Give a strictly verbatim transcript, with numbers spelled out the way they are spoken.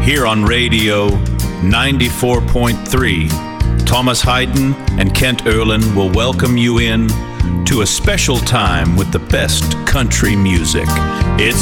Here on Radio ninety-four point three, Thomas Hayden and Kent Erlin will welcome you in to a special time with the best country music. It's